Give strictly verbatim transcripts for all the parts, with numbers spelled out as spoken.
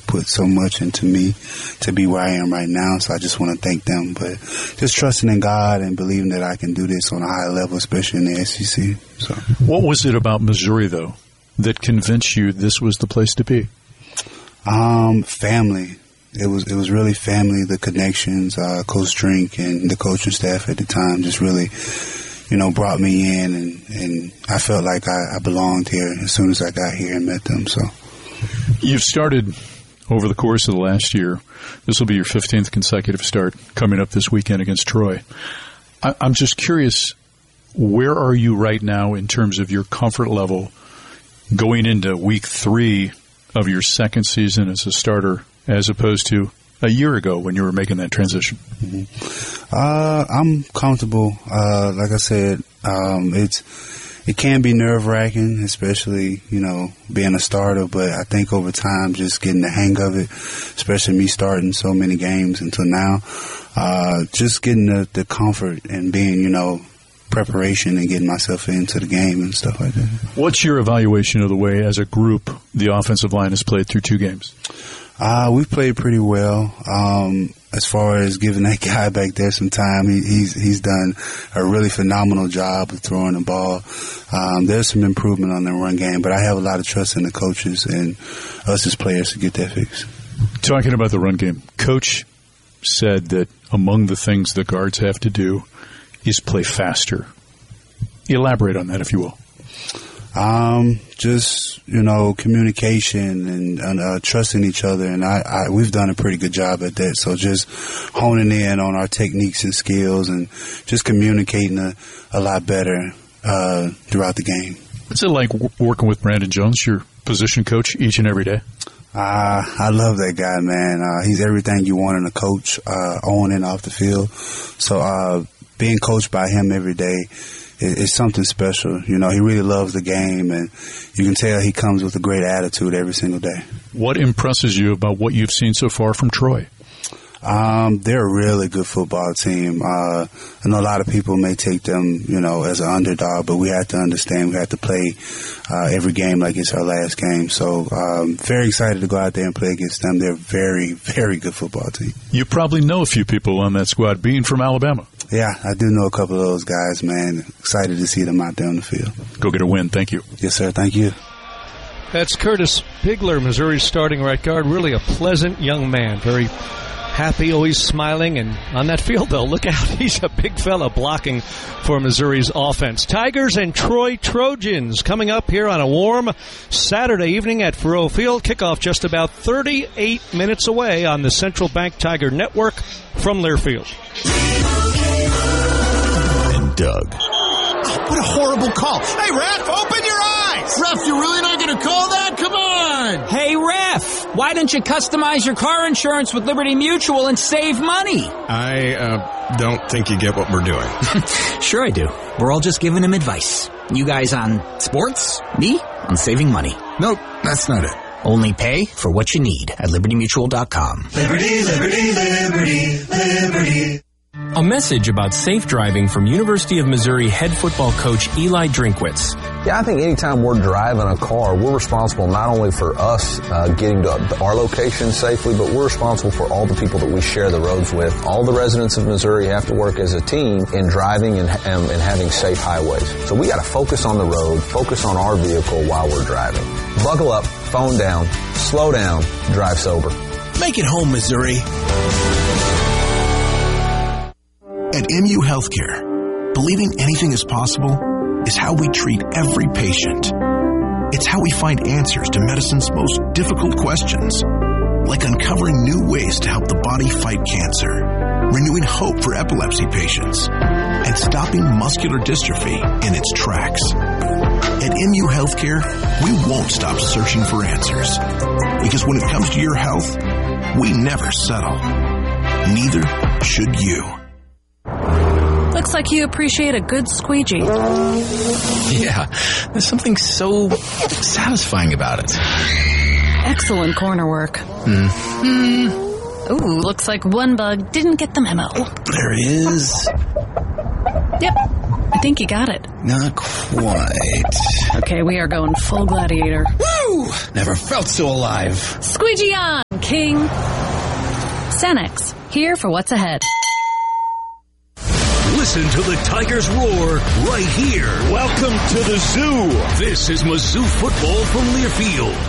put so much into me to be where I am right now. So I just want to thank them. But just trusting in God and believing that I can do this on a high level, especially in the S E C. So, what was it about Missouri, though, that convinced you this was the place to be? Um, family. It was it was really family, the connections, uh, Coach Drink and the coaching staff at the time just really, you know, brought me in, and, and I felt like I, I belonged here as soon as I got here and met them. So, you've started over the course of the last year. This will be your fifteenth consecutive start coming up this weekend against Troy. I, I'm just curious, where are you right now in terms of your comfort level going into week three of your second season as a starter, as opposed to a year ago when you were making that transition? Mm-hmm. Uh, I'm comfortable. Uh, like I said, um, it's it can be nerve-wracking, especially, you know, being a starter. But I think over time, just getting the hang of it, especially me starting so many games until now, uh, just getting the, the comfort and being, you know, preparation and getting myself into the game and stuff like that. What's your evaluation of the way, as a group, the offensive line has played through two games? Uh, we've played pretty well. Um, as far as giving that guy back there some time, he, he's he's done a really phenomenal job of throwing the ball. Um, there's some improvement on the run game, but I have a lot of trust in the coaches and us as players to get that fixed. Talking about the run game, Coach said that among the things the guards have to do is play faster. Elaborate on that, if you will. Um, just, you know, communication and, and uh, trusting each other. And I, I, we've done a pretty good job at that. So just honing in on our techniques and skills and just communicating a, a lot better uh, throughout the game. What's it like w- working with Brandon Jones, your position coach, each and every day? Uh, I love that guy, man. Uh, he's everything you want in a coach, uh, on and off the field. So, uh, being coached by him every day is, is something special. You know, he really loves the game, and you can tell he comes with a great attitude every single day. What impresses you about what you've seen so far from Troy? Um, they're a really good football team. Uh, I know a lot of people may take them, you know, as an underdog, but we have to understand we have to play uh, every game like it's our last game. So, um, very excited to go out there and play against them. They're a very, very good football team. You probably know a few people on that squad, being from Alabama. Yeah, I do know a couple of those guys, man. Excited to see them out there on the field. Go get a win. Thank you. Yes, sir. Thank you. That's Curtis Bigler, Missouri's starting right guard. Really a pleasant young man. Very happy, always smiling. And on that field, though, look out. He's a big fella blocking for Missouri's offense. Tigers and Troy Trojans coming up here on a warm Saturday evening at Faurot Field. Kickoff just about thirty-eight minutes away on the Central Bank Tiger Network from Learfield. And Doug. Oh, what a horrible call. Hey, ref, open your eyes. Ref, you're really not going to call that? Come on. Hey, ref, why don't you customize your car insurance with Liberty Mutual and save money? I uh, don't think you get what we're doing. Sure I do. We're all just giving him advice. You guys on sports, me on saving money. Nope, that's not it. Only pay for what you need at liberty mutual dot com. Liberty, liberty, liberty, liberty. A message about safe driving from University of Missouri head football coach Eli Drinkwitz. Yeah, I think anytime we're driving a car, we're responsible not only for us uh, getting to our location safely, but we're responsible for all the people that we share the roads with. All the residents of Missouri have to work as a team in driving and, and, and having safe highways. So we got to focus on the road, focus on our vehicle while we're driving. Buckle up, phone down, slow down, drive sober. Make it home, Missouri. At M U Healthcare, believing anything is possible is how we treat every patient. It's how we find answers to medicine's most difficult questions, like uncovering new ways to help the body fight cancer, renewing hope for epilepsy patients, and stopping muscular dystrophy in its tracks. At M U Healthcare, we won't stop searching for answers, because when it comes to your health, we never settle. Neither should you. Looks like you appreciate a good squeegee. Yeah, there's something so satisfying about it. Excellent corner work. Mm. Mm. Ooh, looks like one bug didn't get the memo. Oh, there it is. Yep, I think you got it. Not quite. Okay, we are going full gladiator. Woo! Never felt so alive. Squeegee on! king. Cenex, here for what's ahead. Listen to the Tigers roar right here. Welcome to the Zoo. This is Mizzou football from Learfield.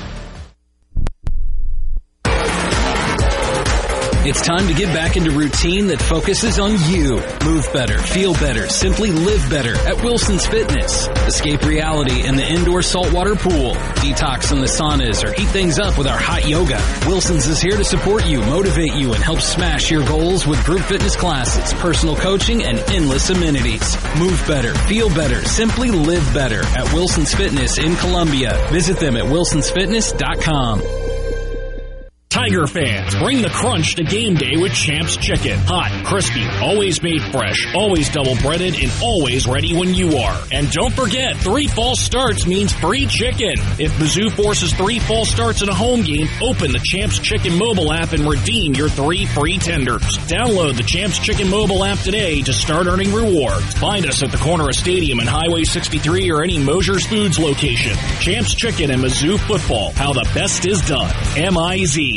It's time to get back into routine that focuses on you. Move better, feel better, simply live better at Wilson's Fitness. Escape reality in the indoor saltwater pool. Detox in the saunas or heat things up with our hot yoga. Wilson's is here to support you, motivate you, and help smash your goals with group fitness classes, personal coaching, and endless amenities. Move better, feel better, simply live better at Wilson's Fitness in Columbia. Visit them at wilsons fitness dot com. Tiger fans, bring the crunch to game day with Champs Chicken. Hot, crispy, always made fresh, always double breaded, and always ready when you are. And don't forget, three false starts means free chicken. If Mizzou forces three false starts in a home game, open the Champs Chicken mobile app and redeem your three free tenders. Download the Champs Chicken mobile app today to start earning rewards. Find us at the corner of Stadium and Highway sixty-three or any Mosher's Foods location. Champs Chicken and Mizzou football. How the best is done. M I Z.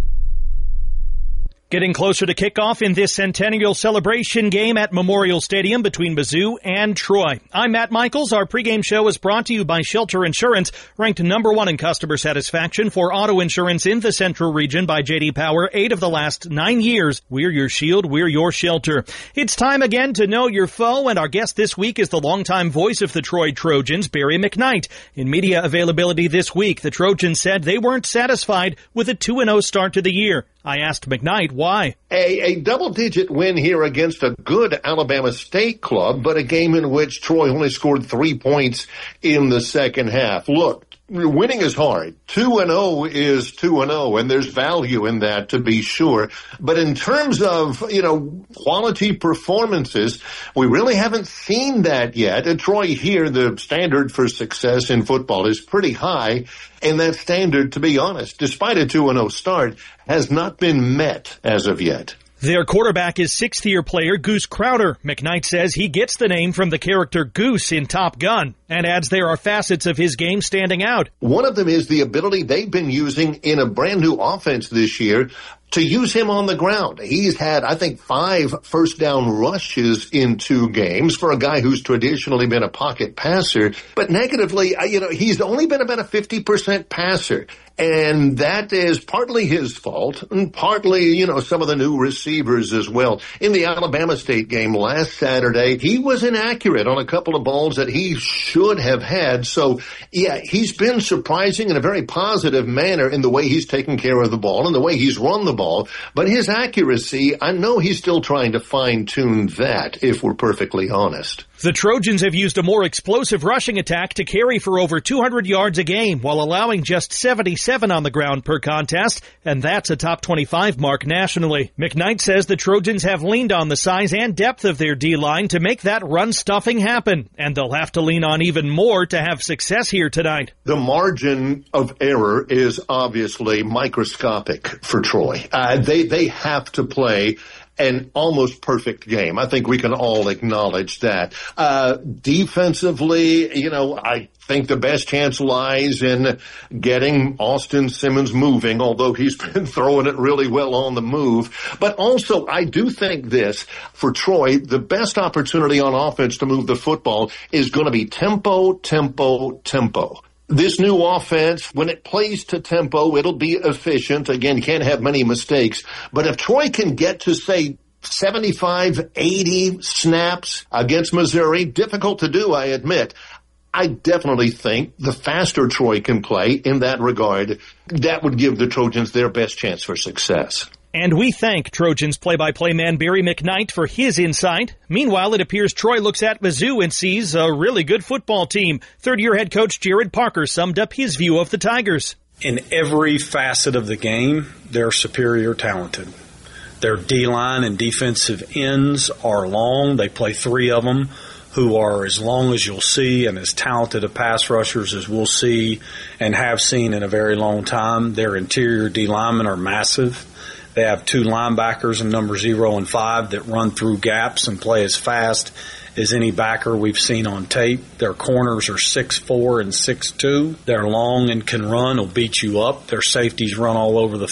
Getting closer to kickoff in this centennial celebration game at Memorial Stadium between Mizzou and Troy. I'm Matt Michaels. Our pregame show is brought to you by Shelter Insurance, ranked number one in customer satisfaction for auto insurance in the Central Region by J D Power, eight of the last nine years. We're your shield, we're your shelter. It's time again to know your foe, and our guest this week is the longtime voice of the Troy Trojans, Barry McKnight. In media availability this week, the Trojans said they weren't satisfied with a two and oh start to the year. I asked McKnight why. A, a double-digit win here against a good Alabama State club, but a game in which Troy only scored three points in the second half. Look, winning is hard. two and oh is two and oh, and there's value in that, to be sure. But in terms of, you know, quality performances, we really haven't seen that yet. At Troy here, the standard for success in football is pretty high, and that standard, to be honest, despite a two and oh start, has not been met as of yet. Their quarterback is sixth-year player Goose Crowder. McKnight says he gets the name from the character Goose in Top Gun, and adds there are facets of his game standing out. One of them is the ability they've been using in a brand-new offense this year to use him on the ground. He's had, I think, five first down rushes in two games for a guy who's traditionally been a pocket passer. But negatively, you know, he's only been about a fifty percent passer. And that is partly his fault, and partly, you know, some of the new receivers as well. In the Alabama State game last Saturday, he was inaccurate on a couple of balls that he should have had. So, yeah, he's been surprising in a very positive manner in the way he's taken care of the ball and the way he's run the ball. But his accuracy, I know he's still trying to fine-tune that, if we're perfectly honest. The Trojans have used a more explosive rushing attack to carry for over two hundred yards a game while allowing just seventy-seven on the ground per contest, and that's a top twenty-five mark nationally. McKnight says the Trojans have leaned on the size and depth of their D-line to make that run stuffing happen, and they'll have to lean on even more to have success here tonight. The margin of error is obviously microscopic for Troy. Uh, they, they have to play an almost perfect game. I think we can all acknowledge that. Uh, defensively, you know, I think the best chance lies in getting Austin Simmons moving, although he's been throwing it really well on the move. But also, I do think this, for Troy, the best opportunity on offense to move the football is going to be tempo, tempo, tempo. This new offense, when it plays to tempo, it'll be efficient. Again, you can't have many mistakes. But if Troy can get to, say, seventy-five, eighty snaps against Missouri, difficult to do, I admit, I definitely think the faster Troy can play in that regard, that would give the Trojans their best chance for success. And we thank Trojans play-by-play man Barry McKnight for his insight. Meanwhile, it appears Troy looks at Mizzou and sees a really good football team. Third-year head coach Jared Parker summed up his view of the Tigers. In every facet of the game, they're superior talented. Their D-line and defensive ends are long. They play three of them who are as long as you'll see and as talented of pass rushers as we'll see and have seen in a very long time. Their interior D linemen are massive. They have two linebackers in number zero and five that run through gaps and play as fast as any backer we've seen on tape. Their corners are six four and six two. They're long and can run, will beat you up. Their safeties run all over the